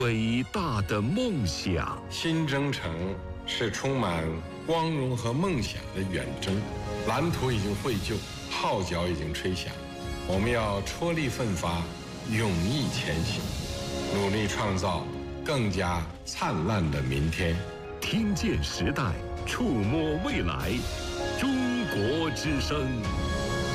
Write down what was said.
伟大的梦想。 新征程是充满光荣和梦想的远征，蓝图已经绘就，号角已经吹响，我们要踔厉奋发，勇毅前行，努力创造更加灿烂的明天。 听见时代，触摸未来，中国之声。